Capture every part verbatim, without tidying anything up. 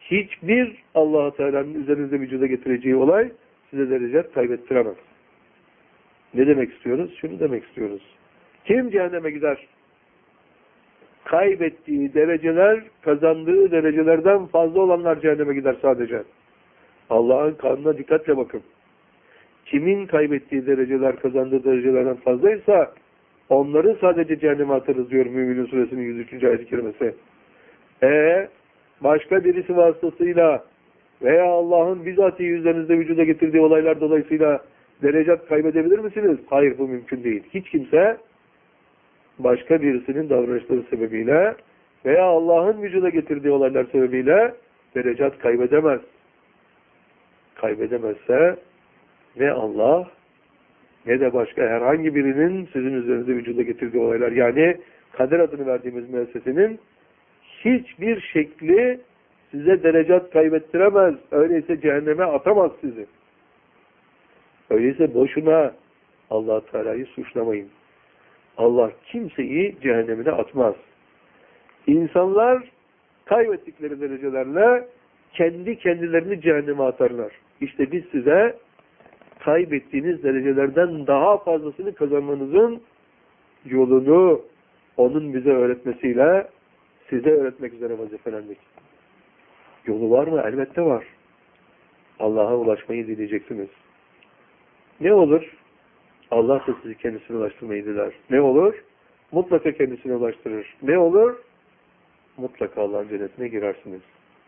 hiçbir Allah-u Teala'nın üzerinizde vücuda getireceği olay size derece kaybettiremez. Ne demek istiyoruz? Şunu demek istiyoruz. Kim cehenneme gider? Kaybettiği dereceler, kazandığı derecelerden fazla olanlar cehenneme gider sadece. Allah'ın kanuna dikkatle bakın. Kimin kaybettiği dereceler, kazandığı derecelerden fazlaysa onları sadece cehenneme atarız diyor Müminun Suresinin yüz üçüncü ayet-i kerimesi. Eee başka birisi vasıtasıyla veya Allah'ın bizatihi üzerinizde vücuda getirdiği olaylar dolayısıyla derecat kaybedebilir misiniz? Hayır, bu mümkün değil. Hiç kimse başka birisinin davranışları sebebiyle veya Allah'ın vücuda getirdiği olaylar sebebiyle derecat kaybedemez. Kaybedemezse ne Allah ne de başka herhangi birinin sizin üzerinizde vücuda getirdiği olaylar, yani kader adını verdiğimiz müessesenin hiçbir şekli size derecat kaybettiremez. Öyleyse cehenneme atamaz sizi. Öyleyse boşuna Allah Teala'yı suçlamayın. Allah kimseyi cehennemine atmaz. İnsanlar kaybettikleri derecelerle kendi kendilerini cehenneme atarlar. İşte biz size kaybettiğiniz derecelerden daha fazlasını kazanmanızın yolunu onun bize öğretmesiyle size öğretmek üzere vazifelendik. Yolu var mı? Elbette var. Allah'a ulaşmayı dileyeceksiniz. Ne olur? Allah da sizi kendisine ulaştırmayı diler. Ne olur? Mutlaka kendisine ulaştırır. Ne olur? Mutlaka Allah'ın cennetine girersiniz.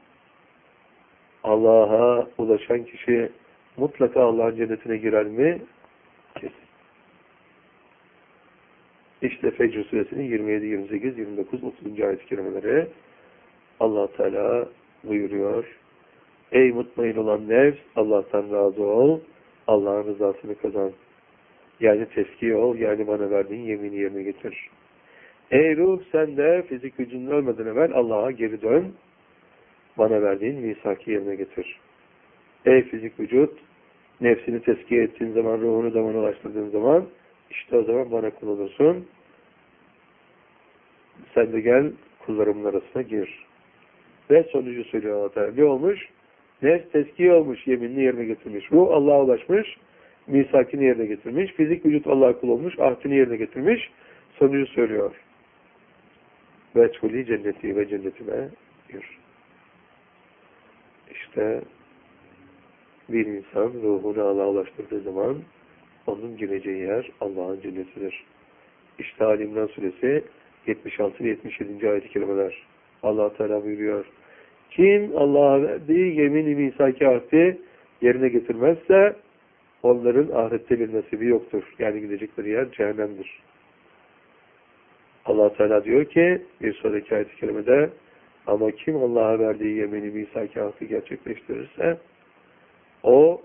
Allah'a ulaşan kişi mutlaka Allah'ın cennetine girer mi? Kesin. İşte Fecr Suresinin yirmi yedi, yirmi sekiz, yirmi dokuz, otuzuncu ayet-i kerimeleri Allah Teala buyuruyor. Ey mutmain olan nefs, Allah'tan razı ol, Allah'ın rızasını kazan. Yani tezkiye ol, yani bana verdiğin yemini yerine getir. Ey ruh, sen de fizik gücünün ölmeden evvel Allah'a geri dön, bana verdiğin misaki yerine getir. Ey fizik vücut, nefsini tezkiye ettiğin zaman, ruhunu da bana ulaştırdığın zaman, işte o zaman bana kul olursun. Sen de gel kullarımın arasına gir. Ve sonucu söylüyor Allah Teala. Ne olmuş? Nefs tezkiye olmuş, yeminini yerine getirmiş. Ruh Allah'a ulaşmış, misakini yerine getirmiş. Fizik vücut Allah'a kul olmuş, ahdini yerine getirmiş. Sonucu söylüyor. Ve çuli cenneti ve cennetime gir. İşte bir insan ruhunu Allah'a ulaştırdığı zaman onun gireceği yer Allah'ın cennetidir. İşte Ali İmran Suresi yetmiş altı yetmiş yedi. ayet-i kerimeler. Allah Teala buyuruyor. Kim Allah'a verdiği yemin-i misaki ahdi yerine getirmezse onların ahirette bir nasibi yoktur. Yani gidecekleri yer cehennemdir. Allah Teala diyor ki bir sonraki ayet-i kerimede, ama kim Allah'a verdiği yemin-i misaki ahdi gerçekleştirirse o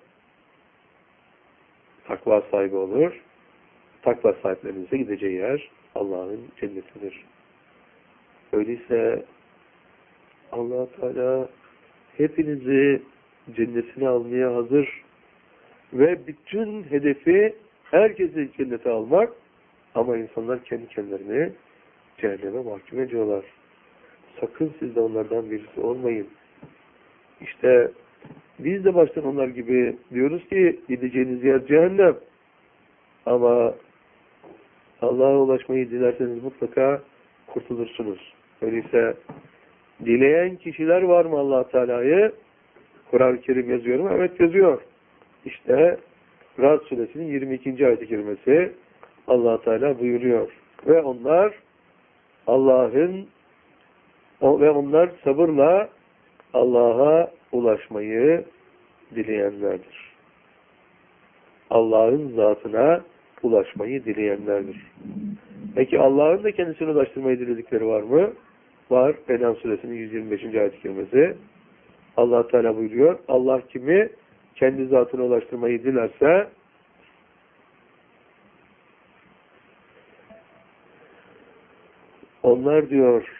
takva sahibi olur. Takva sahiplerinin ise gideceği yer Allah'ın cennetidir. Öyleyse Allah Teala hepinizi cennetine almaya hazır ve bütün hedefi herkesi cennete almak, ama insanlar kendi kendilerini cehenneme mahkum ediyorlar. Sakın siz de onlardan birisi olmayın. İşte biz de baştan onlar gibi diyoruz ki gideceğiniz yer cehennem. Ama Allah'a ulaşmayı dilerseniz mutlaka kurtulursunuz. Öyleyse dileyen kişiler var mı Allah Teala'yı? Kur'an-ı Kerim yazıyor mu? Evet, yazıyor. İşte Ra'd Suresinin yirmi ikinci ayet-i kerimesi Allah Teala buyuruyor. Ve onlar Allah'ın ve onlar sabırla Allah'a ulaşmayı dileyenlerdir. Allah'ın zatına ulaşmayı dileyenlerdir. Peki Allah'ın da kendisine ulaştırmayı diledikleri var mı? Var. En'am Suresinin yüz yirmi beşinci ayet-i kerimesi. Allah Teala buyuruyor. Allah kimi kendi zatına ulaştırmayı dilerse onlar diyor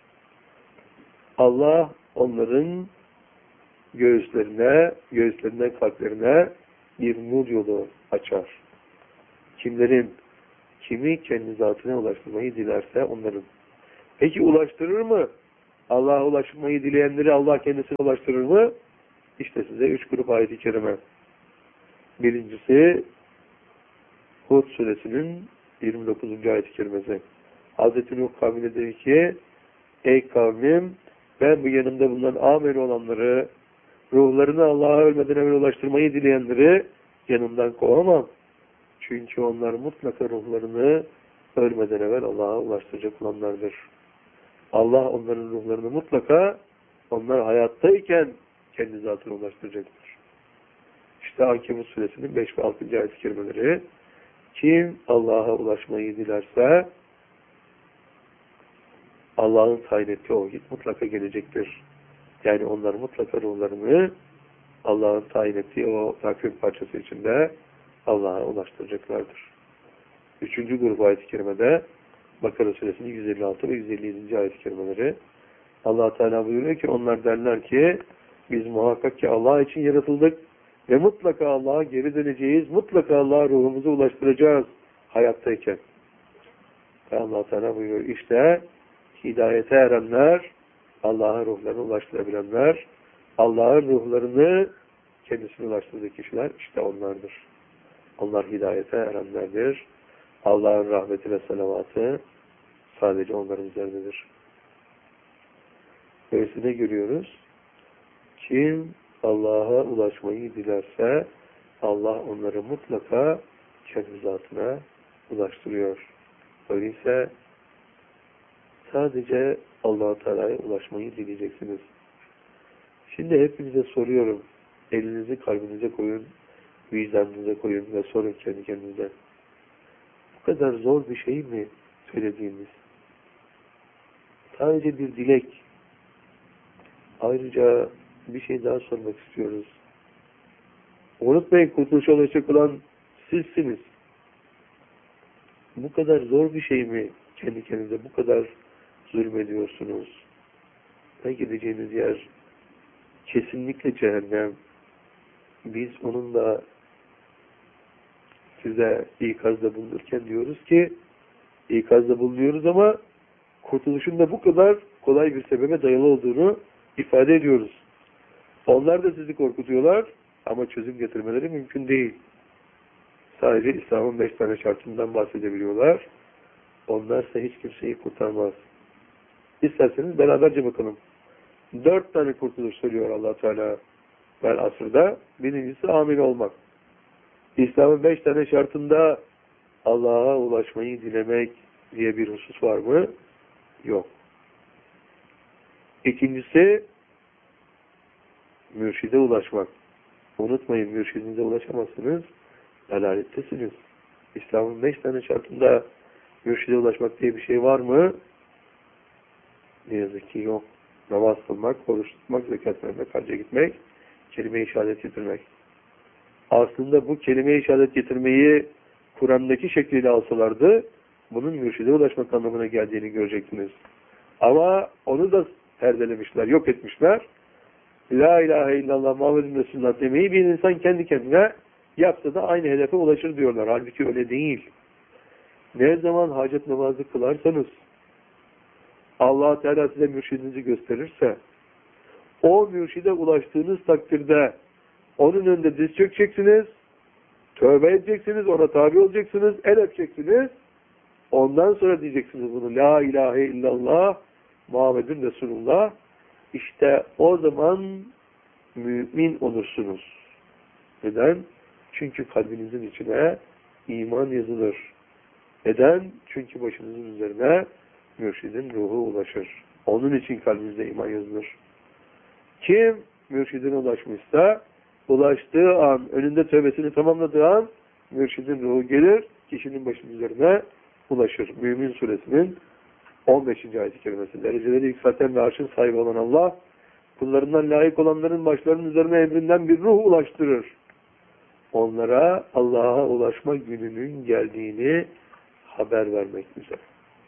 Allah onların göğüslerine, göğüslerinden kalplerine bir nur yolu açar. Kimlerin? Kimi kendi zatına ulaştırmayı dilerse onların. Peki ulaştırır mı? Allah'a ulaşmayı dileyenleri Allah kendisine ulaştırır mı? İşte size üç grup ayet-i kerime. Birincisi Hud suresinin yirmi dokuzuncu ayet-i kerimesi. Hazreti Nuh kavmine dedi ki, ey kavmim, ben bu yanımda bulunan ameli olanları, ruhlarını Allah'a ölmeden evvel ulaştırmayı dileyenleri yanımdan kovamam. Çünkü onlar mutlaka ruhlarını ölmeden evvel Allah'a ulaştıracak olanlardır. Allah onların ruhlarını mutlaka onlar hayattayken kendi zatına ulaştıracaktır. İşte Ankebut suresinin beş ve altıncı ayet-i kerimeleri. Kim Allah'a ulaşmayı dilerse Allah'ın tayin ettiği o vakit mutlaka gelecektir. Yani onlar mutlaka ruhlarını Allah'ın tayin ettiği o takvim parçası içinde Allah'a ulaştıracaklardır. Üçüncü grup ayet-i kerimede Bakara suresinin yüz elli altı ve yüz elli yedinci ayet-i kerimeleri. Allah Teala buyuruyor ki onlar derler ki biz muhakkak ki Allah için yaratıldık ve mutlaka Allah'a geri döneceğiz. Mutlaka Allah'a ruhumuzu ulaştıracağız hayattayken. Allah Teala buyuruyor işte hidayete erenler, Allah'a ruhlarını ulaştırabilenler, Allah'ın ruhlarını kendisine ulaştırdığı kişiler işte onlardır. Onlar hidayete erenlerdir. Allah'ın rahmeti ve selavatı sadece onların üzerindedir. Böylesine görüyoruz. Kim Allah'a ulaşmayı dilerse Allah onları mutlaka kendi zatına ulaştırıyor. Öyleyse sadece Allah-u Teala'ya ulaşmayı dileyeceksiniz. Şimdi hepinize soruyorum. Elinizi kalbinize koyun, vicdanınıza koyun ve sorun kendi kendinize. Bu kadar zor bir şey mi söylediğimiz? Sadece bir dilek. Ayrıca bir şey daha sormak istiyoruz. Unutmayın, kurtuluşa ulaşacak olan sizsiniz. Bu kadar zor bir şey mi kendi kendinize bu kadar zulmediyorsunuz? Ve gideceğiniz yer kesinlikle cehennem. Biz onunla size ikazda bulunurken diyoruz ki ikazda bulunuyoruz ama kurtuluşun da bu kadar kolay bir sebebe dayalı olduğunu ifade ediyoruz. Onlar da sizi korkutuyorlar ama çözüm getirmeleri mümkün değil. Sadece İslam'ın beş tane şartından bahsedebiliyorlar. Onlarsa hiç kimseyi kurtarmaz. İsterseniz beraberce bakalım. Dört tane kurtuluş söylüyor Allah Teala vel asrda. Birincisi amil olmak. İslam'ın beş tane şartında Allah'a ulaşmayı dilemek diye bir husus var mı? Yok. İkincisi mürşide ulaşmak. Unutmayın, mürşidinize ulaşamazsınız. Dalalettesiniz. İslam'ın beş tane şartında mürşide ulaşmak diye bir şey var mı? Ne yazık ki yok. Namaz kılmak, oruç tutmak, zekat vermek, hacca gitmek, kelime-i şehadet getirmek. Aslında bu kelime-i şehadet getirmeyi Kur'an'daki şekliyle alsalardı bunun mürşide ulaşmak anlamına geldiğini görecektiniz. Ama onu da perdelemişler, yok etmişler. La ilahe illallah Muhammedun Resulullah demeyi bir insan kendi kendine yapsa da aynı hedefe ulaşır diyorlar. Halbuki öyle değil. Ne zaman hacet namazı kılarsanız Allah Teala size mürşidinizi gösterirse o mürşide ulaştığınız takdirde onun önünde diz çökeceksiniz, tövbe edeceksiniz, ona tabi olacaksınız, el öpeceksiniz. Ondan sonra diyeceksiniz bunu. La ilahe illallah Muhammedun Resulullah. İşte o zaman mümin olursunuz. Neden? Çünkü kalbinizin içine iman yazılır. Neden? Çünkü başınızın üzerine mürşidin ruhu ulaşır. Onun için kalbinizde iman yazılır. Kim mürşidine ulaşmışsa ulaştığı an, önünde tövbesini tamamladığı an mürşidin ruhu gelir, kişinin başının üzerine ulaşır. Mümin suresinin on beşinci ayet-i kerimesi. Dereceleri yükselten ve arşın sahibi olan Allah, kullarından layık olanların başlarının üzerine emrinden bir ruh ulaştırır. Onlara Allah'a ulaşma gününün geldiğini haber vermek üzere.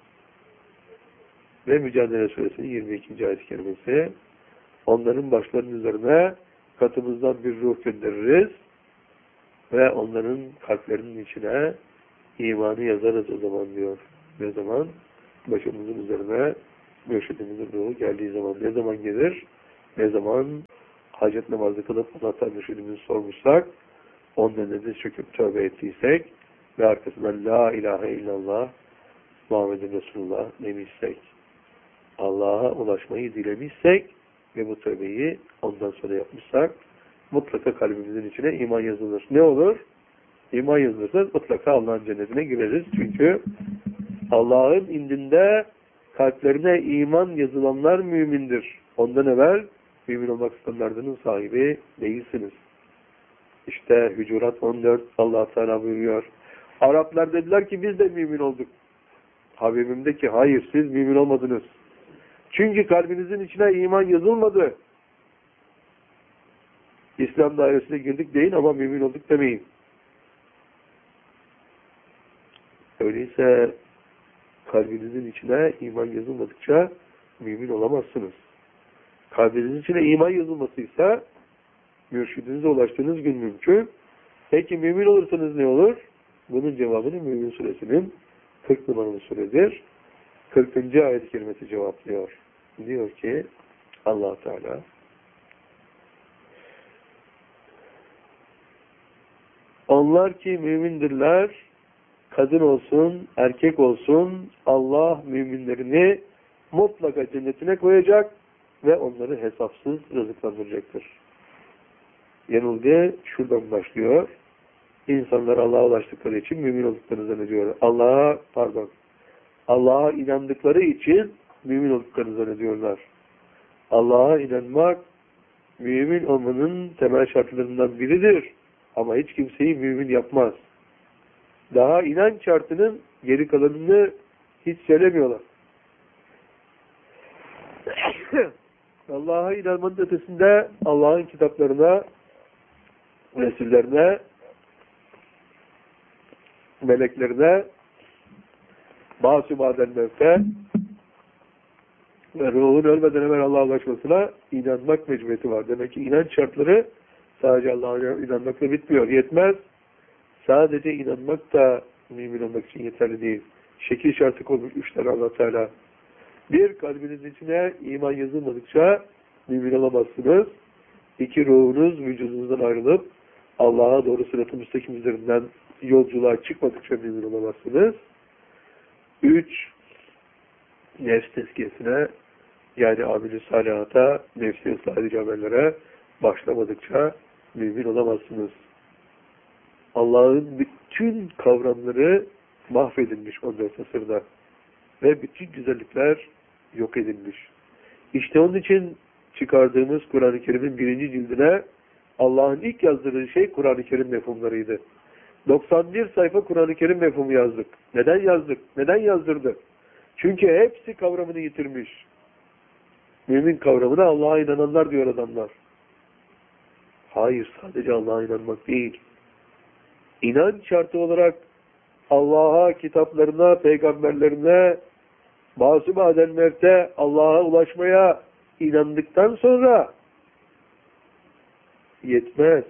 Ve Mücadele Suresinin yirmi ikinci ayet-i kerimesi, onların başlarının üzerine katımızdan bir ruh göndeririz ve onların kalplerinin içine imanı yazarız o zaman diyor. Ne zaman? Başımızın üzerine Mürşidimizin ruhu geldiği zaman ne zaman gelir? Ne zaman hacet namazı kılıp Allah'tan mürşidimizi sormuşsak, ondan önce çöküp tövbe ettiysek ve arkasından La ilahe illallah Muhammed Resulullah demişsek, Allah'a ulaşmayı dilemişsek ve bu tövbeyi ondan sonra yapmışsak, mutlaka kalbimizin içine iman yazılır. Ne olur? İman yazılırsa mutlaka Allah'ın cennetine gireriz. Çünkü Allah'ın indinde kalplerine iman yazılanlar mümindir. Ondan evvel mümin olmak standartının sahibi değilsiniz. İşte Hucurat on dört Allah Teala buyuruyor. Araplar dediler ki biz de mümin olduk. Habibim de ki hayır siz mümin olmadınız. Çünkü kalbinizin içine iman yazılmadı. İslam dairesine girdik deyin ama mümin olduk demeyin. Öyleyse kalbinizin içine iman yazılmadıkça mümin olamazsınız. Kalbinizin içine iman yazılmasıysa mürşidinize ulaştığınız gün mümkün. Peki mümin olursanız ne olur? Bunun cevabını Mümin Suresinin kırk numaralı suredir. kırkıncı ayet-i kerimesi cevaplıyor. Diyor ki Allah Teala onlar ki mümindirler, kadın olsun, erkek olsun, Allah müminlerini mutlaka cennetine koyacak ve onları hesapsız rızıklandıracaktır. Yanılgı şuradan başlıyor. İnsanlar Allah'a ulaştıkları için mümin olduklarını zannediyorlar. Allah'a, pardon, Allah'a inandıkları için mümin olduklarını zannediyorlar. Allah'a inanmak, mümin olmanın temel şartlarından biridir. Ama hiç kimseyi mümin yapmaz. Daha inanç şartının geri kalanını hiç söylemiyorlar. Allah'a inanmanın ötesinde Allah'ın kitaplarına, Resullerine, meleklerine, bazı madenlerde ve ruhun ölmeden evvel Allah'a ulaşmasına inanmak mecburiyeti var. Demek ki inanç şartları sadece Allah'a inanmakla bitmiyor. Yetmez. Sadece inanmak da mümin olmak için yeterli değil. Şekil şartı koymuş üç tane Allah Teala. Bir, kalbinizin içine iman yazılmadıkça mümin olamazsınız. İki, ruhunuz vücudunuzdan ayrılıp Allah'a doğru sırat-ı müstakim üzerinden yolculuğa çıkmadıkça mümin olamazsınız. Üç, nefs tezkiyesine yani amel-i salihata, nefsi ıslah edici amellere başlamadıkça mümin olamazsınız. Allah'ın bütün kavramları mahvedilmiş on dört asırda ve bütün güzellikler yok edilmiş. İşte onun için çıkardığımız Kur'an-ı Kerim'in birinci cildine Allah'ın ilk yazdırdığı şey Kur'an-ı Kerim mefhumlarıydı. doksan bir sayfa Kur'an-ı Kerim mefhumu yazdık. Neden yazdık? Neden yazdırdı? Çünkü hepsi kavramını yitirmiş. Mümin kavramına Allah'a inananlar diyor adamlar. Hayır, sadece Allah'a inanmak değil. İnanç şartı olarak Allah'a, kitaplarına, peygamberlerine, bazı madenlerde Allah'a ulaşmaya inandıktan sonra yetmez.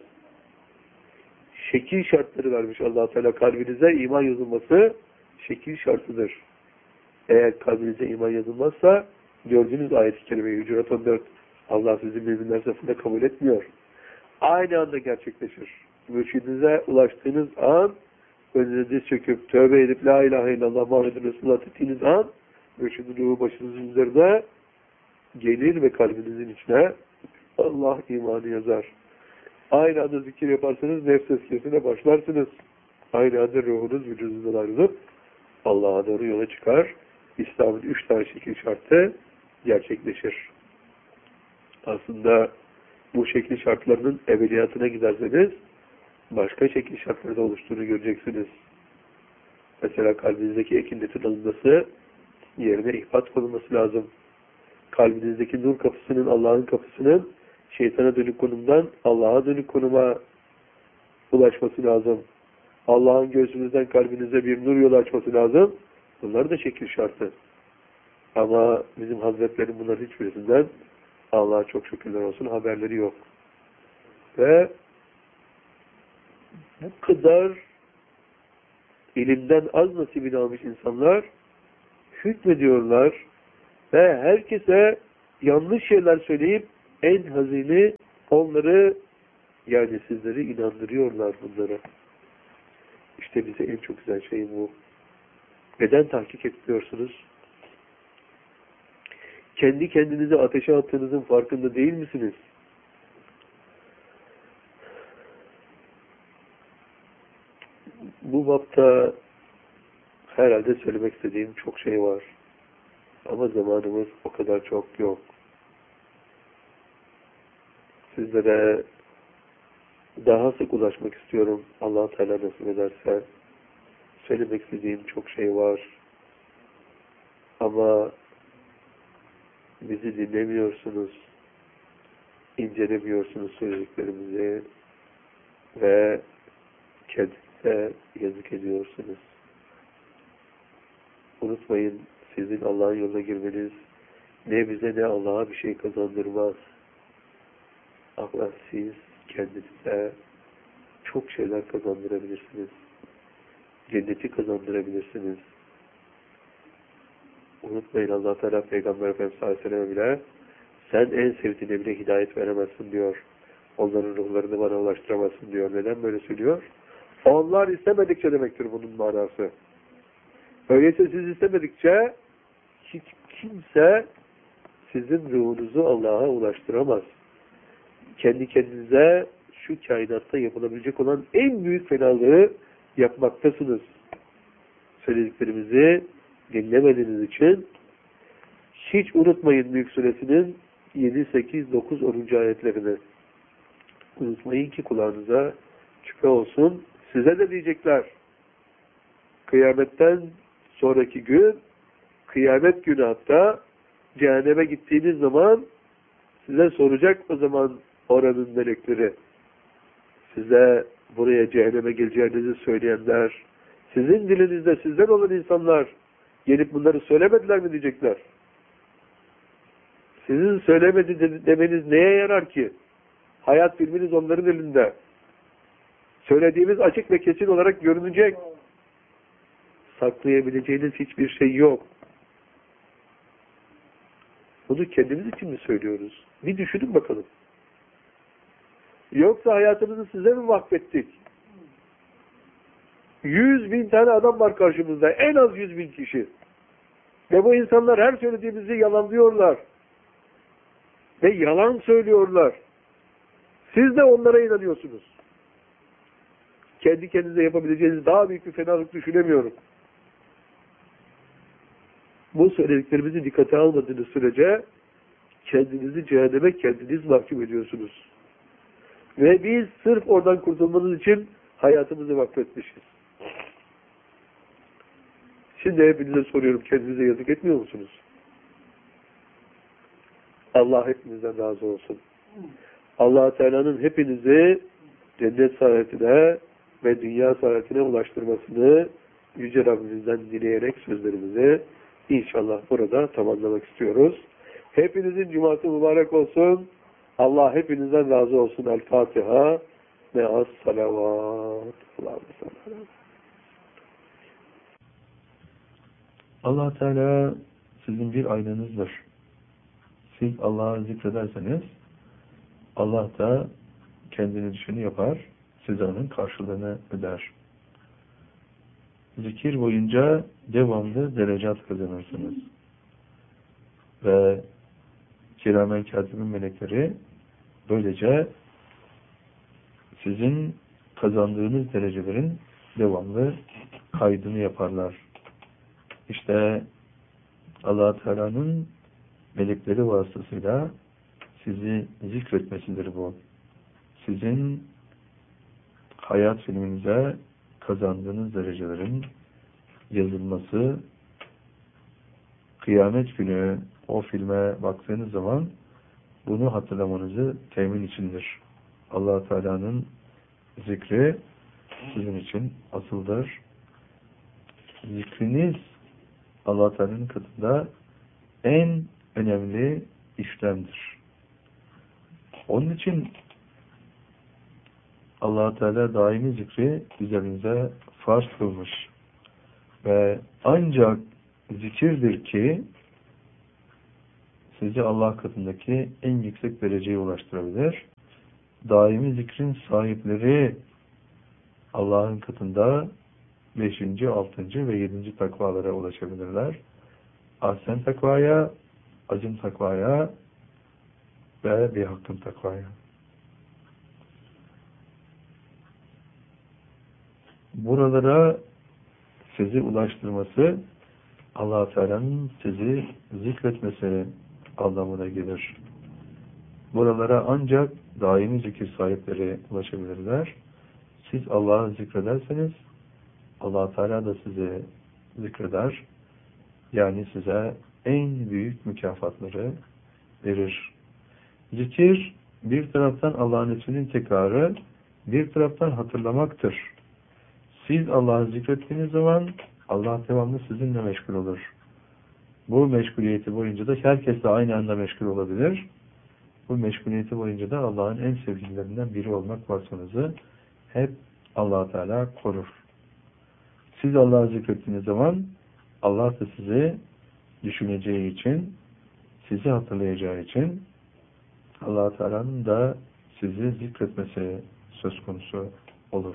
Şekil şartları vermiş Allah Teala kalbinize iman yazılması şekil şartıdır. Eğer kalbinize iman yazılmazsa gördüğünüz ayet-i kerimeyi Hucurat on dört Allah sizi müminler safında kabul etmiyor. Aynı anda gerçekleşir. Mürşidinize ulaştığınız an önünüze çöküp tövbe edip La ilahe illallah Muhammed Resulullah dediğiniz an mürşidin ruhu başınızın üzerinde gelir ve kalbinizin içine Allah imanı yazar. Aynı anda zikir yaparsanız nefs tezkiyesine başlarsınız. Aynı anda ruhunuz vücudunuzdan ayrılıp Allah'a doğru yola çıkar. İslam'ın üç tane şekil şartı gerçekleşir. Aslında bu şekil şartlarının ebediyatına giderseniz başka şekil şartlarda oluştuğunu göreceksiniz. Mesela kalbinizdeki ekinletin alınması yerine ihbat konulması lazım. Kalbinizdeki nur kapısının, Allah'ın kapısının şeytana dönük konumdan Allah'a dönük konuma ulaşması lazım. Allah'ın göğsünüzden kalbinize bir nur yolu açması lazım. Bunlar da şekil şartı. Ama bizim hazretlerin bunların hiçbirisinden Allah'a çok şükürler olsun haberleri yok. Ve bu kadar ilimden az nasibini almış insanlar hükmediyorlar. Ve herkese yanlış şeyler söyleyip en hazini onları, yani sizleri inandırıyorlar bunlara. İşte bize en çok güzel şey bu. Neden tahkik etmiyorsunuz? Kendi kendinizi ateşe attığınızın farkında değil misiniz? Bu bapta herhalde söylemek istediğim çok şey var. Ama zamanımız o kadar çok yok. Sizlere daha sık ulaşmak istiyorum. Allah Teala nasip ederse. Söylemek istediğim çok şey var. Ama bizi dinlemiyorsunuz. İncelemiyorsunuz söylediklerimizi. Ve kendinize yazık ediyorsunuz. Unutmayın, sizin Allah'ın yoluna girmeniz ne bize ne Allah'a bir şey kazandırmaz. Ama siz kendinize çok şeyler kazandırabilirsiniz. Cenneti kazandırabilirsiniz. Unutmayın, Allah Teala Peygamber Efendimiz sallallahu aleyhi ve sellem bile sen en sevdiğine bile hidayet veremezsin diyor. Onların ruhlarını bana ulaştıramazsın diyor. Neden böyle söylüyor? Onlar istemedikçe demektir bunun manası. Öyleyse siz istemedikçe hiç kimse sizin ruhunuzu Allah'a ulaştıramaz. Kendi kendinize şu kainatta yapılabilecek olan en büyük fenalığı yapmaktasınız. Söylediklerimizi dinlemediğiniz için hiç unutmayın Mülk Suresinin yedi, sekiz, dokuz, onuncu ayetlerini. Unutmayın ki kulağınıza küpe olsun. Size de diyecekler. Kıyametten sonraki gün, kıyamet günü hatta cehenneme gittiğiniz zaman size soracak o zaman oranın melekleri. Size buraya cehenneme geleceğinizi söyleyenler, sizin dilinizde sizden olan insanlar gelip bunları söylemediler mi diyecekler. Sizin söylemedi demeniz neye yarar ki? Hayat filminiz onların elinde. Söylediğimiz açık ve kesin olarak görünecek. Saklayabileceğiniz hiçbir şey yok. Bunu kendimiz için mi söylüyoruz? Bir düşünün bakalım. Yoksa hayatımızı size mi vakfettik? Yüz bin tane adam var karşımızda. En az yüz bin kişi. Ve bu insanlar her söylediğimizi yalanlıyorlar. Ve yalan söylüyorlar. Siz de onlara inanıyorsunuz. Kendi kendinize yapabileceğiniz daha büyük bir fenalık düşünemiyorum. Bu söylediklerimizi dikkate almadığınız sürece kendinizi cehenneme kendiniz mahkum ediyorsunuz. Ve biz sırf oradan kurtulmanız için hayatımızı vakfetmişiz. Şimdi hepinize soruyorum, kendinize yazık etmiyor musunuz? Allah hepinizden razı olsun. Allah Teala'nın hepinizi cennet saadetine ve dünya saadetine ulaştırmasını Yüce Rabbimizden dileyerek sözlerimizi inşallah burada tamamlamak istiyoruz. Hepinizin cuması mübarek olsun. Allah hepinizden razı olsun. El Fatiha ve as-salavat. Allah Teala sizin bir aynanızdır. Siz Allah'ı zikrederseniz Allah da kendini düşünü yapar, size onun karşılığını öder. Zikir boyunca devamlı derecat kazanırsınız. Ve kiramen katibin melekleri böylece sizin kazandığınız derecelerin devamlı kaydını yaparlar. İşte Allah Teala'nın melekleri vasıtasıyla sizi zikretmesidir bu. Sizin hayat filminize kazandığınız derecelerin yazılması, kıyamet günü o filme baktığınız zaman bunu hatırlamanızı temin içindir. Allah Teala'nın zikri sizin için asıldır. Zikriniz Allah Teala'nın katında en önemli işlemdir. Onun için Allah Teala daimi zikri üzerinize farz kılmış. Ve ancak zikirdir ki sizi Allah katındaki en yüksek dereceye ulaştırabilir. Daimi zikrin sahipleri Allah'ın katında beşinci, altıncı ve yedinci takvalara ulaşabilirler. Ahsen takvaya, acım takvaya ve bir hakkın takvaya. Buralara sizi ulaştırması, Allah-u Teala'nın sizi zikretmesi anlamına gelir. Buralara ancak daimi zikir sahipleri ulaşabilirler. Siz Allah'ı zikrederseniz, Allah-u Teala da sizi zikreder. Yani size en büyük mükafatları verir. Zikir, bir taraftan Allah'ın isminin tekrarı, bir taraftan hatırlamaktır. Siz Allah'ı zikrettiğiniz zaman Allah devamlı sizinle meşgul olur. Bu meşguliyeti boyunca da herkesle aynı anda meşgul olabilir. Bu meşguliyeti boyunca da Allah'ın en sevgililerinden biri olmak vasfınızı hep Allah Teala korur. Siz Allah'ı zikrettiğiniz zaman Allah da sizi düşüneceği için, sizi hatırlayacağı için Allah Teala'nın da sizi zikretmesi söz konusu olur.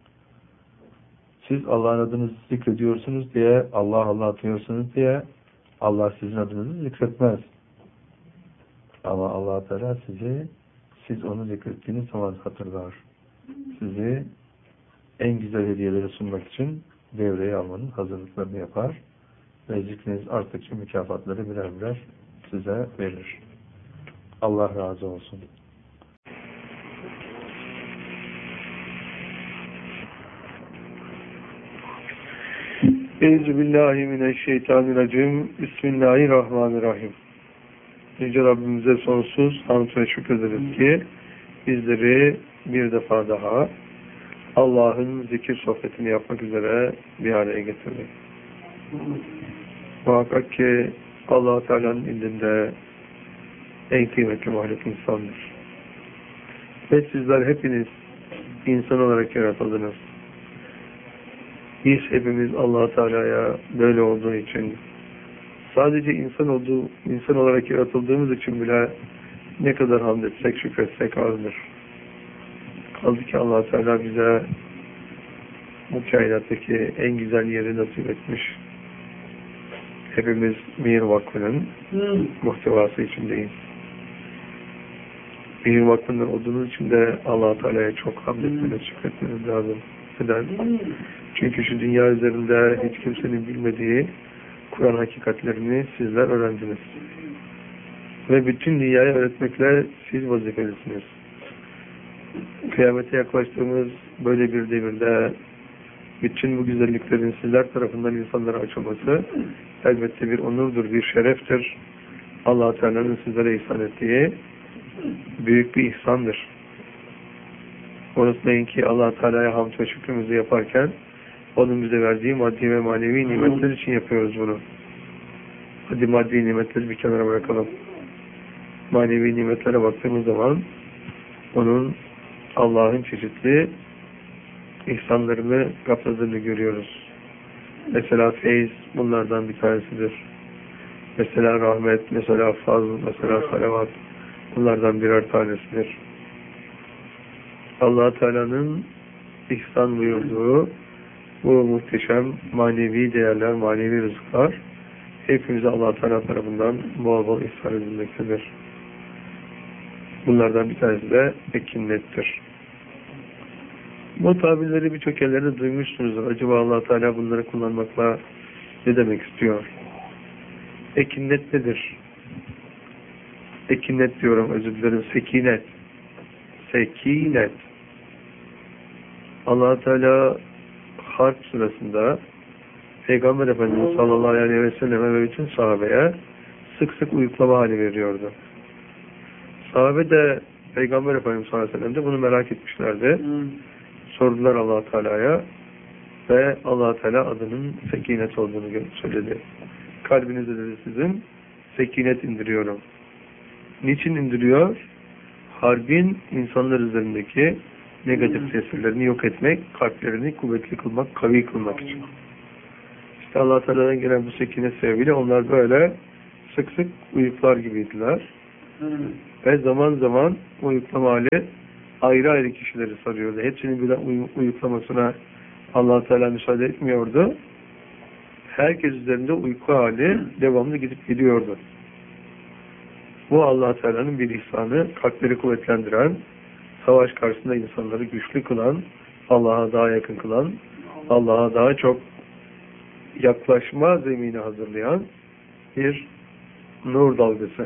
Siz Allah'ın adını zikrediyorsunuz diye, Allah Allah diyorsunuz diye Allah sizin adınızı zikretmez. Ama Allah Teala sizi, siz onu zikrettiğiniz zaman hatırlar. Sizi en güzel hediyeleri sunmak için devreye almanın hazırlıklarını yapar ve zikriniz arttıkça mükafatları birer birer size verir. Allah razı olsun. Euzubillahimineşşeytanirracim. Bismillahirrahmanirrahim. Yüce Rabbimize sonsuz hamd ve şükrederiz ki bizleri bir defa daha Allah'ın zikir sohbetini yapmak üzere bir araya getirdi. Muhakkak ki Allah-u Teala'nın indinde en kıymetli mahluk insandır. Ve sizler hepiniz insan olarak yaratıldınız. Biz hepimiz Allah-u Teala'ya böyle olduğu için, sadece insan olduğu, insan olarak yaratıldığımız için bile ne kadar hamd etsek, şükretsek azdır. Kaldı ki Allah-u Teala bize bu kainattaki en güzel yeri nasip etmiş. Hepimiz Mihir Vakfı'nın muhtevası içindeyiz. Mihir Vakfı'nın olduğunuz için de Allah-u Teala'ya çok hamd etmeniz, şükretmeniz lazım. Neden? Çünkü şu dünya üzerinde hiç kimsenin bilmediği Kur'an hakikatlerini sizler öğrendiniz. Ve bütün dünyaya öğretmekle siz vazifelisiniz. Kıyamete yaklaştığımız böyle bir devirde bütün bu güzelliklerin sizler tarafından insanlara açılması elbette bir onurdur, bir şereftir. Allah-u Teala'nın sizlere ihsan ettiği büyük bir ihsandır. Unutmayın ki Allah-u Teala'ya hamd ve şükrümüzü yaparken onun bize verdiği maddi ve manevi nimetler için yapıyoruz bunu. Hadi maddi nimetleri bir kenara bırakalım. Manevi nimetlere baktığımız zaman onun Allah'ın çeşitli ihsanlarını kapsadığını görüyoruz. Mesela feyiz bunlardan bir tanesidir. Mesela rahmet, mesela fazl, mesela salavat bunlardan birer tanesidir. Allah-u Teala'nın ihsan buyurduğu bu muhteşem manevi değerler, manevi rızıklar hepimize Allah-u Teala tarafından bol bol ihsan edilmektedir. Bunlardan bir tanesi de ekinnettir. Bu tabirleri birçok yerlerde duymuşsunuzdur. Acaba Allah-u Teala bunları kullanmakla ne demek istiyor? Ekinnet nedir? Ekinnet diyorum, özür dilerim. Sekinet. Sekinet. Allah-u Teala Harp sırasında Peygamber Efendimiz sallallahu aleyhi ve selleme ve bütün sahabeye sık sık uyuklama hali veriyordu. Sahabe de Peygamber Efendimiz sallallahu aleyhi ve sellem de bunu merak etmişlerdi. Hmm. Sordular Allah-u Teala'ya ve Allah-u Teala adının sekinet olduğunu söyledi. Kalbinize dedi sizin sekinet indiriyorum. Niçin indiriyor? Harbin insanlar üzerindeki negatif tesirlerini yok etmek, kalplerini kuvvetli kılmak, kavi kılmak için. İşte Allah-u Teala'dan gelen bu sekinet sebebiyle onlar böyle sık sık uyuklar gibiydiler. Hı. Ve zaman zaman uyuklama hali ayrı ayrı kişileri sarıyordu. Hepsinin birden uy uyuklamasına Allah Teala müsaade etmiyordu. Herkes üzerinde uyku hali devamlı gidip gidiyordu. Bu Allah Teala'nın bir ihsanı, kalpleri kuvvetlendiren, savaş karşısında insanları güçlü kılan, Allah'a daha yakın kılan, Allah'a daha çok yaklaşma zemini hazırlayan bir nur dalgası.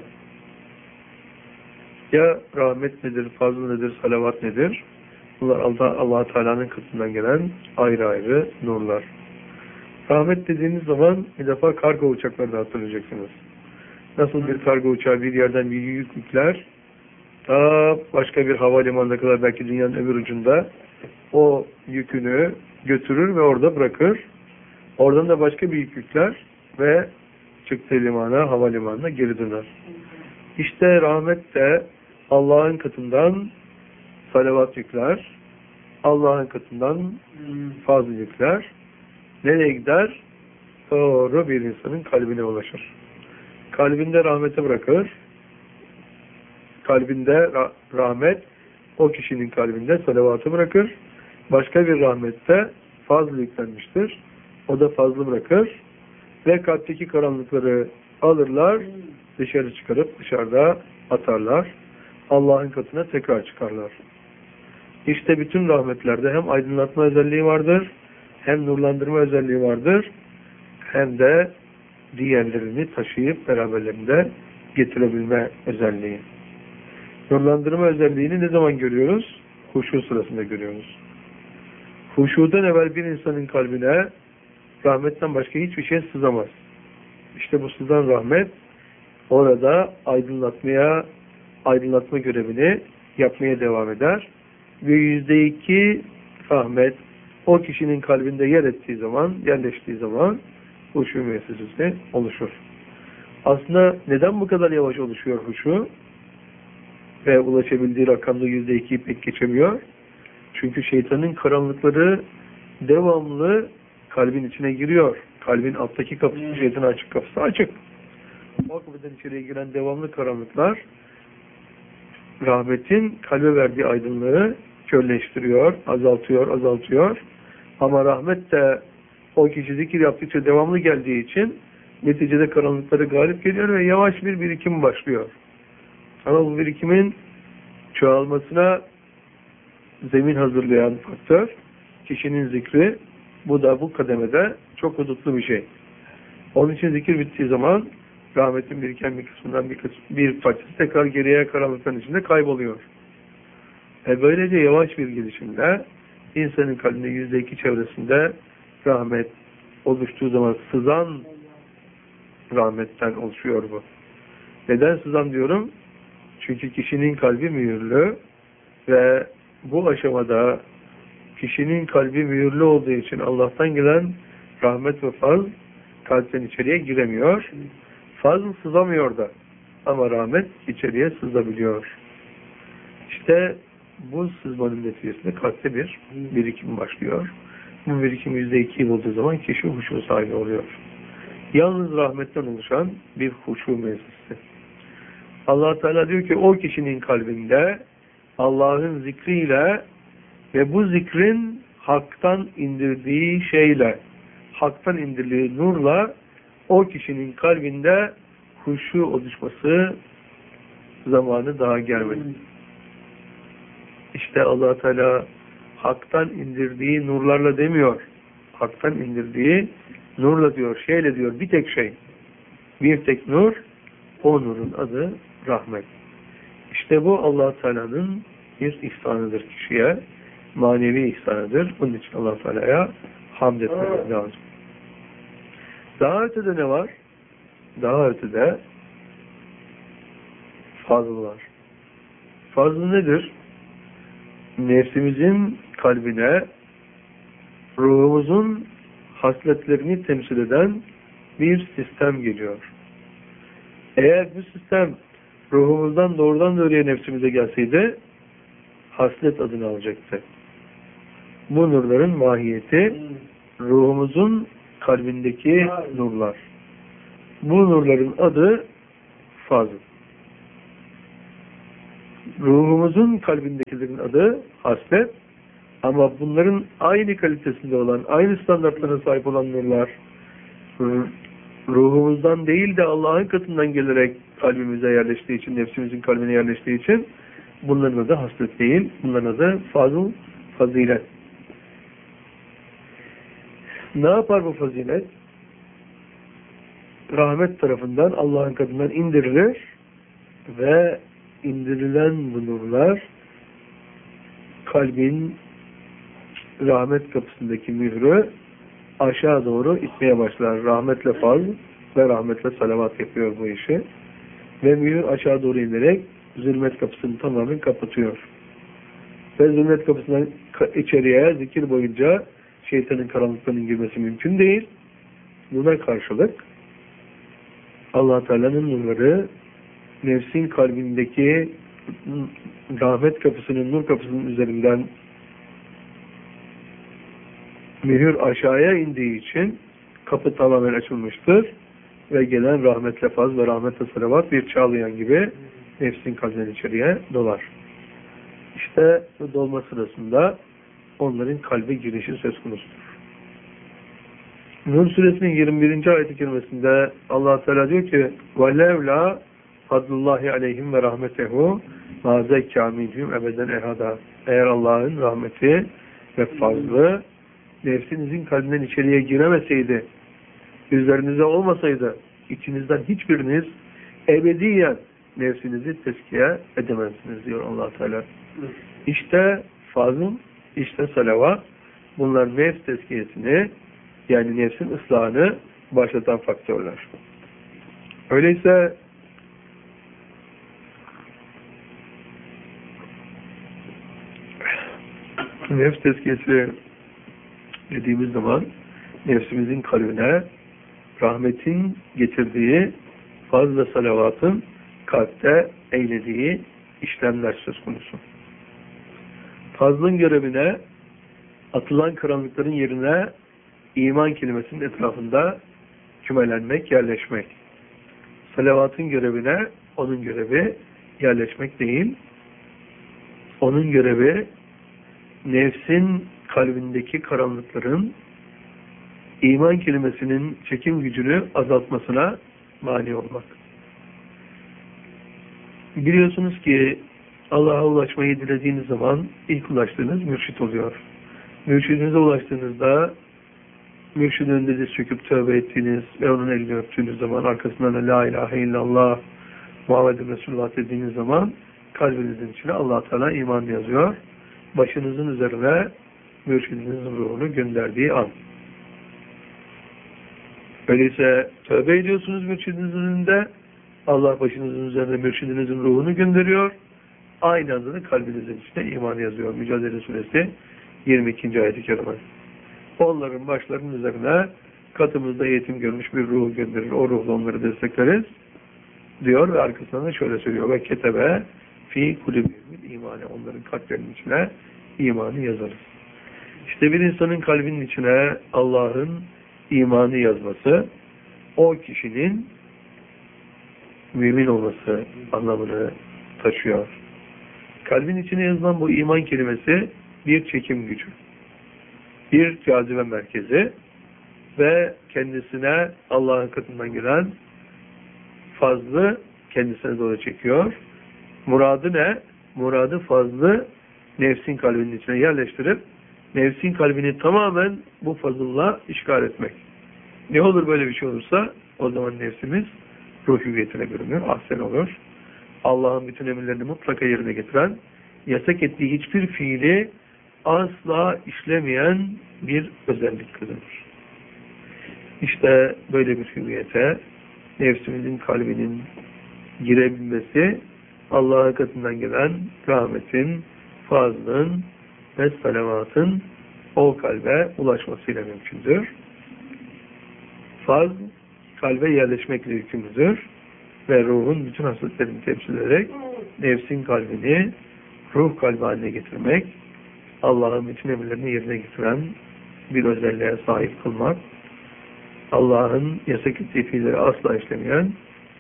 Ya rahmet nedir, fazl nedir, salavat nedir? Bunlar Allah, Allah Teala'nın katından gelen ayrı ayrı nurlar. Rahmet dediğiniz zaman bir defa kargo uçaklarını hatırlayacaksınız. Nasıl bir kargo uçağı bir yerden bir yük yükler, ta başka bir havalimanına kadar belki dünyanın öbür ucunda o yükünü götürür ve orada bırakır. Oradan da başka bir yük yükler ve çıktığı limana, havalimanına geri döner. İşte rahmet de Allah'ın katından salavat yükler, Allah'ın katından fazla yükler. Nereye gider? Doğru bir insanın kalbine ulaşır. Kalbinde rahmete bırakır. Kalbinde ra rahmet, o kişinin kalbinde salavatı bırakır. Başka bir rahmette fazla yüklenmiştir. O da fazla bırakır. Ve kalpteki karanlıkları alırlar, dışarı çıkarıp dışarıda atarlar. Allah'ın katına tekrar çıkarlar. İşte bütün rahmetlerde hem aydınlatma özelliği vardır, hem nurlandırma özelliği vardır, hem de diğerlerini taşıyıp beraberlerinde getirebilme özelliği. Nurlandırma özelliğini ne zaman görüyoruz? Huşu sırasında görüyoruz. Huşudan evvel bir insanın kalbine rahmetten başka hiçbir şey sızamaz. İşte bu sızan rahmet orada aydınlatmaya, aydınlatma görevini yapmaya devam eder. Ve yüzde iki rahmet o kişinin kalbinde yer ettiği zaman, yerleştiği zaman huşu müessesesi oluşur. Aslında neden bu kadar yavaş oluşuyor huşu? Ve ulaşabildiği rakamda yüzde ikiyi pek geçemiyor. Çünkü şeytanın karanlıkları devamlı kalbin içine giriyor. Kalbin alttaki kapısı, şeytanın açık kapısı açık. O kapıdan içeriye giren devamlı karanlıklar rahmetin kalbe verdiği aydınlığı körleştiriyor, azaltıyor, azaltıyor. Ama rahmet de o kişi zikir yaptıkça devamlı geldiği için neticede karanlıkları galip geliyor ve yavaş bir birikim başlıyor. Ama bu birikimin çoğalmasına zemin hazırlayan faktör kişinin zikri. Bu da bu kademede çok hudutlu bir şey. Onun için zikir bittiği zaman rahmetin biriken bir kısmından bir, kısmı, bir parçası tekrar geriye karanlıkların içinde kayboluyor. E böylece yavaş bir gelişimle insanın kalbinde yüzde iki çevresinde rahmet oluştuğu zaman sızan rahmetten oluşuyor bu. Neden sızan diyorum? Çünkü kişinin kalbi mühürlü ve bu aşamada kişinin kalbi mühürlü olduğu için Allah'tan gelen rahmet ve fazl kalpten içeriye giremiyor. Fazl sızamıyor da ama rahmet içeriye sızabiliyor. İşte bu sızmanın neticesinde kalpte bir birikim başlıyor. Bu birikim yüzde ikiyi bulduğu zaman kişi huşu sahibi oluyor. Yalnız rahmetten oluşan bir huşu meclisi. Allah Teala diyor ki o kişinin kalbinde Allah'ın zikriyle ve bu zikrin haktan indirdiği şeyle, haktan indirdiği nurla o kişinin kalbinde huşu oluşması zamanı daha gelmedi. İşte Allah Teala haktan indirdiği nurlarla demiyor. Haktan indirdiği nurla diyor, şeyle diyor, bir tek şey. Bir tek nur, o nurun adı rahmet. İşte bu Allah Teala'nın bir ihsanıdır kişiye. Manevi ihsanıdır. Bunun için Allah Teala'ya hamd etmemiz lazım. Daha ötede ne var? Daha ötede fazl var. Fazl nedir? Nefsimizin kalbine ruhumuzun hasletlerini temsil eden bir sistem geliyor. Eğer bu sistem ruhumuzdan doğrudan doğruya nefsimize gelseydi haslet adını alacaktı. Bu nurların mahiyeti ruhumuzun kalbindeki nurlar. Bu nurların adı fazıl. Ruhumuzun kalbindekilerin adı haslet. Ama bunların aynı kalitesinde olan, aynı standartlara sahip olan nurlar, ruhumuzdan değil de Allah'ın katından gelerek kalbimize yerleştiği için, nefsimizin kalbine yerleştiği için bunların adı haslet değil, bunların adı fazıl, fazilet. Ne yapar bu fazilet? Rahmet tarafından Allah'ın katından indirilir ve indirilen bu nurlar kalbin rahmet kapısındaki mührü aşağı doğru itmeye başlar. Rahmetle fazl ve rahmetle salavat yapıyor bu işi. Ve mühür aşağı doğru inerek zulmet kapısını tamamen kapatıyor. Ve zulmet kapısından içeriye zikir boyunca şeytanın karanlıklarının girmesi mümkün değil. Buna karşılık Allah Teala'nın nurları nefsin kalbindeki rahmet kapısının, nur kapısının üzerinden mühür aşağıya indiği için kapı tamamen açılmıştır ve gelen rahmetle faz ve rahmetle salavat bir çağlayan gibi nefsin kalbinden içeriye dolar. İşte bu dolma sırasında onların kalbe girişi söz konusudur. Nur suresinin yirmi birinci ayet-i kerimesinde Allah Teala diyor ki وَلَوْلَا fadlullahi aleyhim ve rahmetehu مَا زَكَّى مِنْهُمْ ebeden ehada. Eğer Allah'ın rahmeti ve fazlı nefsinizin kalbinden içeriye giremeseydi, üzerinize olmasaydı, içinizden hiçbiriniz ebediyen nefsinizi tezkiye edemezsiniz diyor Allah Teala. İşte fazıl, işte salavat, bunlar nefs tezkiyesini, yani nefsin ıslahını başlatan faktörler. Öyleyse nefs tezkiyesi dediğimiz zaman nefsimizin kalbine rahmetin getirdiği fazla salavatın kalpte eylediği işlemler söz konusu. Fazlın görevine atılan karanlıkların yerine iman kelimesinin etrafında kümelenmek, yerleşmek. Salavatın görevine onun görevi yerleşmek değil. Onun görevi nefsin kalbindeki karanlıkların iman kelimesinin çekim gücünü azaltmasına mani olmak. Biliyorsunuz ki Allah'a ulaşmayı dilediğiniz zaman ilk ulaştığınız mürşit oluyor. Mürşidinize ulaştığınızda mürşidin önünde diz çöküp tövbe ettiğiniz ve onun elini öptüğünüz zaman arkasından da la ilahe illallah Muhammed Resulullah dediğiniz zaman kalbinizin içine Allah Teala iman yazıyor. Başınızın üzerine mürşidinizin ruhunu gönderdiği an. Öyleyse tövbe ediyorsunuz mürşidinizin önünde, Allah başınızın üzerine mürşidinizin ruhunu gönderiyor. Aynı anda da kalbinizin içine iman yazıyor. Mücadele Suresi yirmi ikinci ayet-i kerime. Onların başlarının üzerine katımızda eğitim görmüş bir ruhu gönderir. O ruhla onları destekleriz diyor ve arkasından da şöyle söylüyor. Ve ketebe fi kulübümün imanı. Onların kalplerinin içine imanı yazarız. İşte bir insanın kalbinin içine Allah'ın imanı yazması o kişinin mümin olması anlamını taşıyor. Kalbin içine yazılan bu iman kelimesi bir çekim gücü. Bir cazibe merkezi ve kendisine Allah'ın katından gelen fazlı kendisine doğru çekiyor. Muradı ne? Muradı fazlı nefsin kalbinin içine yerleştirip nefsin kalbini tamamen bu fazılla işgal etmek. Ne olur böyle bir şey olursa o zaman nefsimiz ruh hüviyetine bürünür, ahsen olur. Allah'ın bütün emirlerini mutlaka yerine getiren, yasak ettiği hiçbir fiili asla işlemeyen bir özellik kazanır. İşte böyle bir hüviyete nefsimizin kalbinin girebilmesi Allah'a katından gelen rahmetin, fazlın ve salavatın o kalbe ulaşmasıyla mümkündür. Faz kalbe yerleşmekle yükümlüdür ve ruhun bütün hasletlerini temsil ederek nefsin kalbini ruh kalbi haline getirmek, Allah'ın bütün emirlerini yerine getiren bir özelliğe sahip kılmak, Allah'ın yasak ettiği fiilleri asla işlemeyen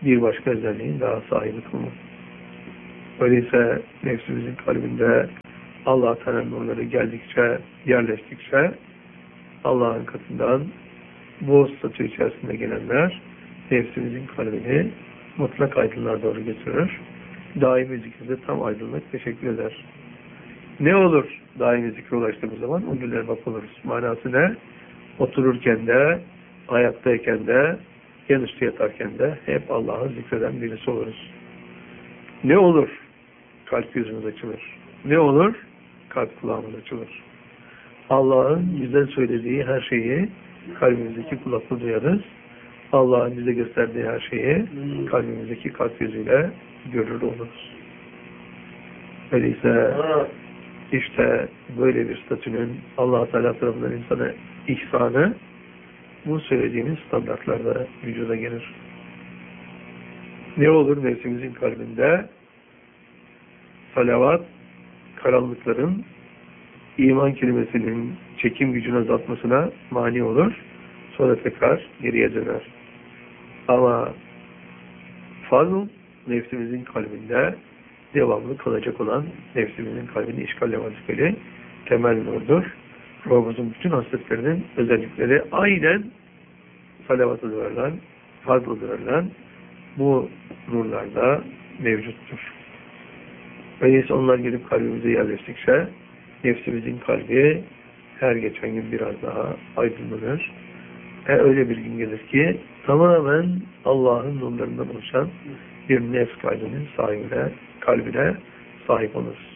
bir başka özelliğin daha sahibi kılmak. Öyleyse nefsimizin kalbinde Allah Teala nurları geldikçe, yerleştikçe Allah'ın katından bu statü içerisinde gelenler nefsimizin kalbini mutlak aydınlığa doğru götürür. Daimi zikirde tam aydınlık teşekkür eder. Ne olur daimi zikre ulaştığımız zaman? O günler bak oluruz. Manası ne? Otururken de, ayaktayken de, yan üstü yatarken de hep Allah'ı zikreden birisi oluruz. Ne olur? Kalp yüzümüz açılır. Ne olur? Kalp kulağımız açılır. Allah'ın bize söylediği her şeyi kalbimizdeki kulakla duyarız. Allah'ın bize gösterdiği her şeyi kalbimizdeki kalp yüzüyle görür oluruz. Öyleyse işte böyle bir statünün Allah Teala tarafından insana ihsanı bu söylediğimiz standartlarda vücuda gelir. Ne olur nefsimizin kalbinde? Salavat, karanlıkların iman kelimesinin çekim gücünü azaltmasına mani olur. Sonra tekrar geriye döner. Ama fazl nefsimizin kalbinde devamlı kalacak olan nefsimizin kalbini işgalle vazifeli temel nurdur. Ruhumuzun bütün hasletlerinin özellikleri aynen salavat adı verilen, fazl adı verilen bu nurlarda mevcuttur. Öyleyse onlar gelip kalbimize yerleştikçe nefsimizin kalbi her geçen gün biraz daha aydınlanır. E öyle bir gün gelir ki tamamen Allah'ın nurlarından oluşan bir nefs kalbinin sahibine, kalbine sahip oluruz.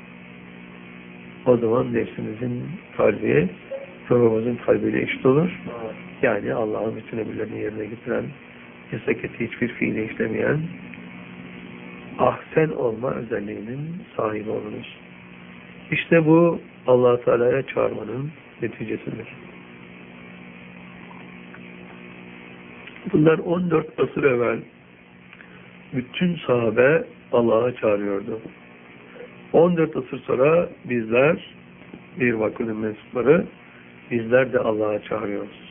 O zaman nefsimizin kalbi ruhumuzun kalbiyle eşit olur. Yani Allah'ın bütün emirlerini yerine getiren, isteketi hiçbir fiili işlemeyen, ahsen olma özelliğinin sahibi oluruz. İşte bu Allah Teala'ya çağırmanın neticesidir. Bunlar on dört asır evvel bütün sahabe Allah'a çağırıyordu. on dört asır sonra bizler, bir vakfının mensupları, bizler de Allah'a çağırıyoruz.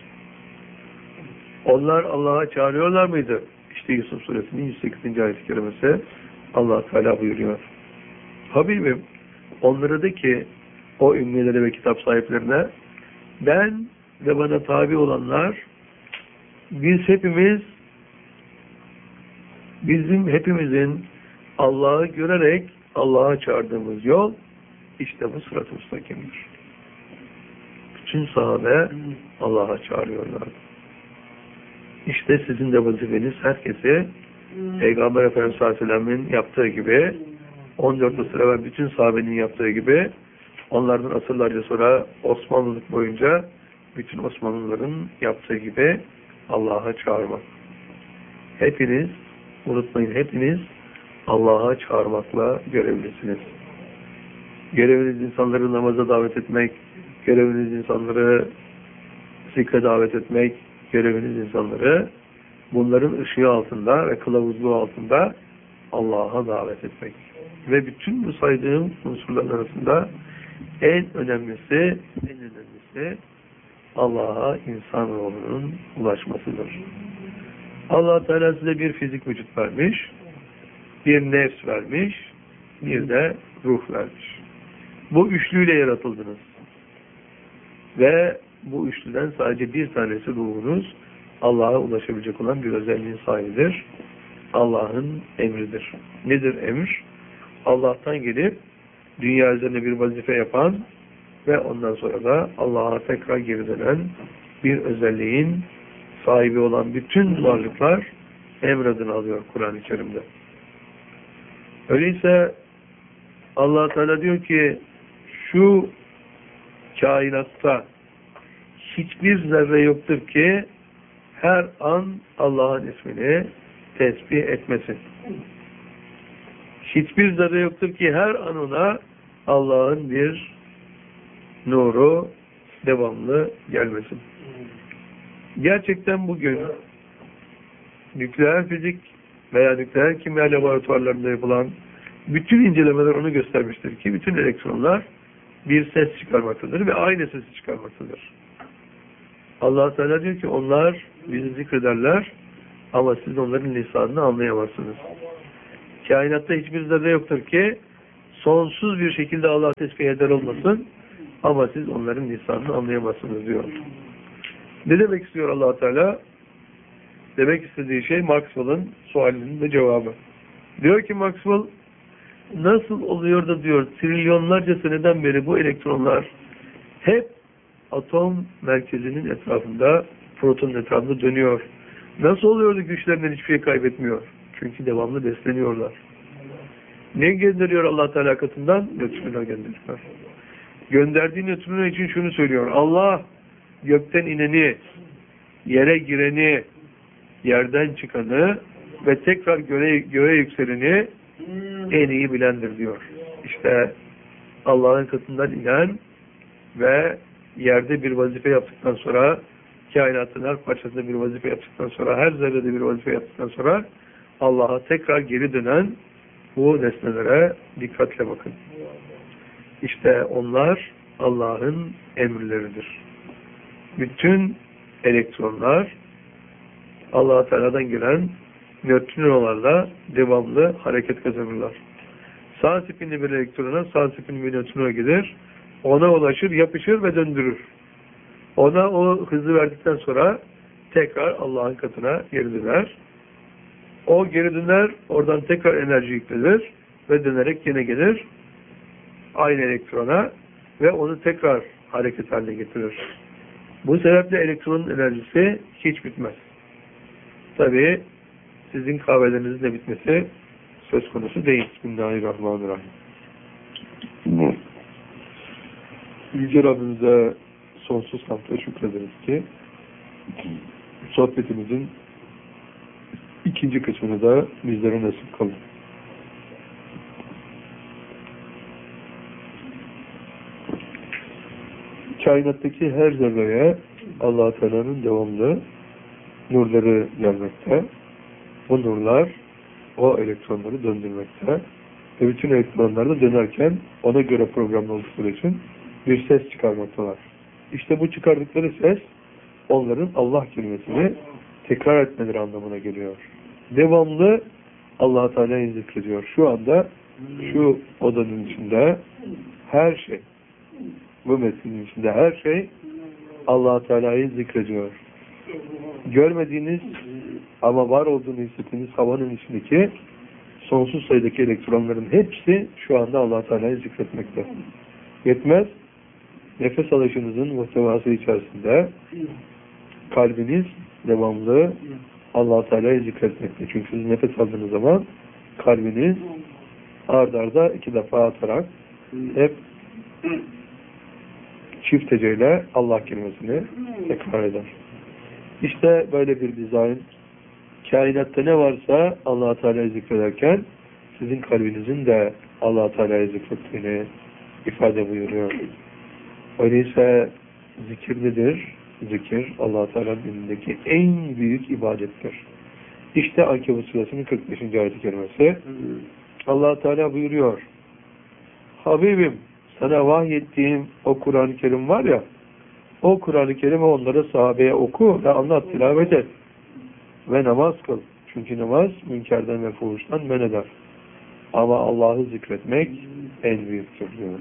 Onlar Allah'a çağırıyorlar mıydı? İşte Yusuf Suresinin yüz sekizinci ayet-i kerimesi Allah Teala buyuruyor. Habibim, onlara de ki o ümmilere ve kitap sahiplerine, ben ve bana tabi olanlar, biz hepimiz, bizim hepimizin Allah'ı görerek Allah'a çağırdığımız yol işte bu sırat-ı müstakimdir. Bütün sahabe Allah'a çağırıyorlardı. İşte sizin de vazifeniz herkesi Peygamber Efendimiz sallallahu aleyhi ve sellem'in yaptığı gibi, on dört asır evvel bütün sahabenin yaptığı gibi, onlardan asırlarca sonra Osmanlılık boyunca bütün Osmanlıların yaptığı gibi Allah'a çağırmak. Hepiniz, unutmayın, hepiniz Allah'a çağırmakla görevlisiniz. Göreviniz insanları namaza davet etmek, göreviniz insanları zikre davet etmek, göreviniz insanları bunların ışığı altında ve kılavuzluğu altında Allah'a davet etmek. Ve bütün bu saydığım unsurların arasında en önemlisi, en önemlisi Allah'a insan ruhunun ulaşmasıdır. Allah Teala size bir fizik vücut vermiş, bir nefs vermiş, bir de ruh vermiş. Bu üçlüyle yaratıldınız. Ve bu üçlüden sadece bir tanesi ruhunuz Allah'a ulaşabilecek olan bir özelliğin sahibidir. Allah'ın emridir. Nedir emir? Allah'tan gelip dünya üzerinde bir vazife yapan ve ondan sonra da Allah'a tekrar geri dönen bir özelliğin sahibi olan bütün varlıklar emir adını alıyor Kur'an-ı Kerim'de. Öyleyse Allah Teala diyor ki şu kainatta hiçbir zerre yoktur ki her an Allah'ın ismini tesbih etmesin. Hiçbir zerre yoktur ki her an ona Allah'ın bir nuru devamlı gelmesin. Gerçekten bugün nükleer fizik veya nükleer kimya laboratuvarlarında yapılan bütün incelemeler onu göstermiştir ki bütün elektronlar bir ses çıkarmaktadır ve aynı sesi çıkarmaktadır. Allah Teala diyor ki onlar bizi zikrederler Ama siz onların lisanını anlayamazsınız. Kainatta hiçbir zerre yoktur ki sonsuz bir şekilde Allah tesbih eder olmasın ama siz onların lisanını anlayamazsınız diyor. Ne demek istiyor Allah Teala? Demek istediği şey Maxwell'ın sualinin de cevabı. Diyor ki Maxwell, nasıl oluyor da diyor trilyonlarca seneden beri bu elektronlar hep atom merkezinin etrafında, protonun etrafında dönüyor. Nasıl oluyor da güçlerinden hiçbir şey kaybetmiyor? Çünkü devamlı besleniyorlar. Ne gönderiyor Allah Teala katından? Nötrino gönderiyor. Gönderdiği nötrino için şunu söylüyor. Allah gökten ineni, yere gireni, yerden çıkanı ve tekrar göğe, göğe yükseleni en iyi bilendir diyor. İşte Allah'ın katından inen ve yerde bir vazife yaptıktan sonra, kainatın her parçasında bir vazife yaptıktan sonra, her zerrede bir vazife yaptıktan sonra Allah'a tekrar geri dönen bu nesnelere dikkatle bakın. İşte onlar Allah'ın emirleridir. Bütün elektronlar Allah-u Teala'dan gelen nötrinolarla devamlı hareket kazanırlar. Sağ spinli bir elektrona sağ spinli bir nötrino gelir. Ona ulaşır, yapışır ve döndürür. Ona o hızı verdikten sonra tekrar Allah'ın katına geri döner. O geri döner, oradan tekrar enerji yüklenir ve dönerek yine gelir aynı elektrona ve onu tekrar hareket haline getirir. Bu sebeple elektronun enerjisi hiç bitmez. Tabii sizin kahvelerinizin de bitmesi söz konusu değil. Bismillahirrahmanirrahim. Yüce Rabbimize sonsuz hamdle şükrederiz ki sohbetimizin ikinci kısmını da bizlere nasip kılın. Kainattaki her zerreye Allah-u Teala'nın devamlı nurları gelmekte. Bu nurlar o elektronları döndürmekte. Ve bütün elektronlar da dönerken ona göre programlı oldukları için bir ses çıkarmaktalar. İşte bu çıkardıkları ses onların Allah kelimesini tekrar etmeleri anlamına geliyor. Devamlı Allah-u Teala'yı zikrediyor. Şu anda şu odanın içinde her şey, bu metnin içinde her şey Allah-u Teala'yı zikrediyor. Görmediğiniz ama var olduğunu hissettiğiniz havanın içindeki sonsuz sayıdaki elektronların hepsi şu anda Allah-u Teala'yı zikretmekte. Yetmez, nefes alışınızın muhtevası içerisinde kalbiniz devamlı Allah-u Teala'yı zikretmekte. Çünkü siz nefes aldığınız zaman kalbiniz ard arda iki defa atarak hep çift heceyle Allah kelimesini tekrar eder. İşte böyle bir dizayn. Kainatta ne varsa Allah-u Teala'yı zikrederken sizin kalbinizin de Allah-u Teala'yı zikrettiğini ifade buyuruyor. Öyleyse zikir nedir? Zikir Allah-u Teala'nın elindeki en büyük ibadettir. İşte Ankebut Suresi'nin kırk beşinci ayet-i kerimesi. Allah-u Teala buyuruyor. Habibim, sana vahyettiğim o Kur'an-ı Kerim var ya, o Kur'an-ı Kerim'i onlara, sahabeye oku ve anlat, tilavet et ve namaz kıl. Çünkü namaz münkerden ve fuhuştan men eder. Ama Allah'ı zikretmek en büyüktür diyor.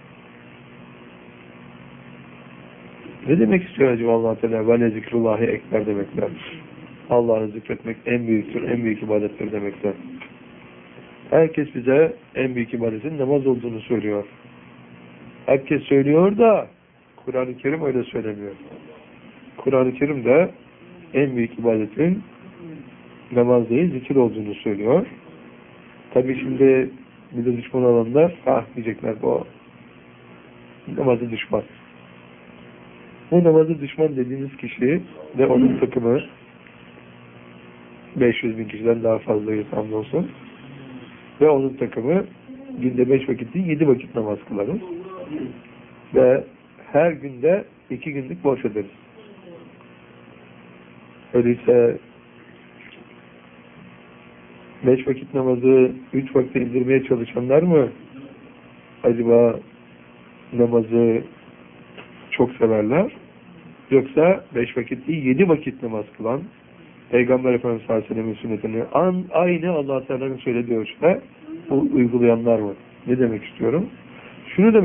Ne demek istiyor acaba Allah-u Teala? Ve ne zikrullahi ekber demekler. Allah'ı zikretmek en büyüktür, en büyük ibadettir demekler. Herkes bize en büyük ibadetin namaz olduğunu söylüyor. Herkes söylüyor da Kur'an-ı Kerim öyle söylemiyor. Kur'an-ı Kerim de en büyük ibadetin namaz değil, zikir olduğunu söylüyor. Tabi şimdi bir de düşman olanlar, ah diyecekler, bu namazı düşman. Bu namazı düşman dediğimiz kişi ve onun takımı beş yüz bin kişiden daha fazlayız hamdolsun. Ve onun takımı günde beş vakit değil, yedi vakit namaz kılarız. Ve her günde iki günlük borç öderiz. Öyleyse beş vakit namazı üç vakte indirmeye çalışanlar mı acaba namazı çok severler? Yoksa beş vakit değil, yedi vakit namaz kılan, Peygamber Efendimiz sallallahu aleyhi ve sellem'in sünnetini an, aynı Allah Teala'nın söylediği ölçüde uygulayanlar var. Ne demek istiyorum? Şunu demek